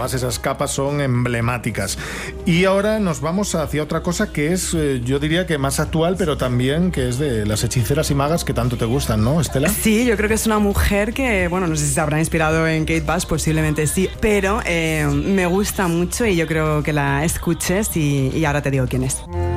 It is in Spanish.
además esas capas son emblemáticas. Y ahora nos vamos hacia otra cosa que es, yo diría que más actual, pero también que es de las hechiceras y magas que tanto te gustan, ¿no, Estela? Sí, yo creo que es una mujer que, bueno, no sé si se habrá inspirado en Kate Bush, posiblemente sí, pero me gusta mucho y yo creo que la escuches y ahora te digo quién es.